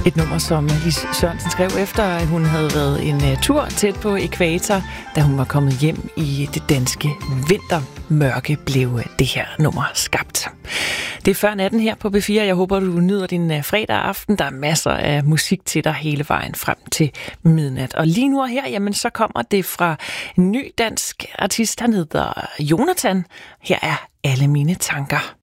Et nummer, som Lis Sørensen skrev efter, at hun havde været en tur tæt på ækvator, da hun var kommet hjem i det danske vintermørke, blev det her nummer skabt. Det er før natten her på B4. Jeg håber, du nyder din fredag aften. Der er masser af musik til dig hele vejen frem til midnat. Og lige nu og her, jamen, så kommer det fra en ny dansk artist. Han hedder Jonathan. Her er Alle mine tanker.